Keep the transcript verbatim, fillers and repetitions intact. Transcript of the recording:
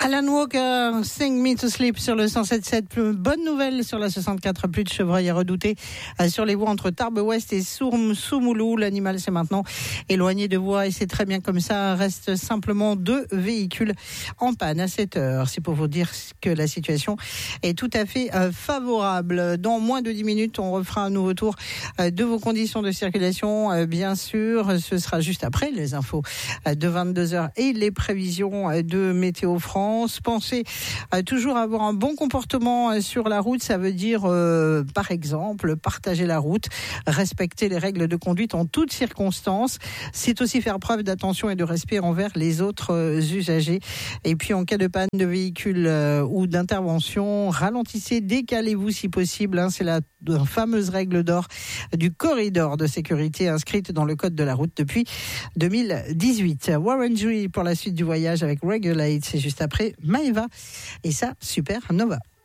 Alan Walker, Sing Me to Sleep sur le cent sept virgule sept. Bonne nouvelle sur la soixante-quatre, plus de chevreuils à redouter sur les voies entre Tarbes Ouest et Soum, Soumoulou. L'animal s'est maintenant éloigné de voies et c'est très bien comme ça. Reste simplement deux véhicules en panne à cette heure. C'est pour vous dire que la situation est tout à fait euh, favorable. Dans moins de dix minutes, on refera un nouveau tour euh, de vos conditions de circulation. Euh, bien sûr, ce sera juste après les infos euh, de vingt-deux heures et les prévisions euh, de Météo France. Pensez euh, toujours avoir un bon comportement euh, sur la route. Ça veut dire, euh, par exemple, partager la route, respecter les règles de conduite en toutes circonstances. C'est aussi faire preuve d'attention et de respect envers les autres euh, usagers. Et puis, en cas de panne de véhicule euh, ou d'intervention, ralentissez, décalez-vous si possible. Hein, c'est la, la fameuse règle d'or du corridor de sécurité inscrite dans le code de la route depuis deux mille dix-huit. Warren Jury pour la suite du voyage avec Regulate. C'est juste après Maeva et ça, Super Nova.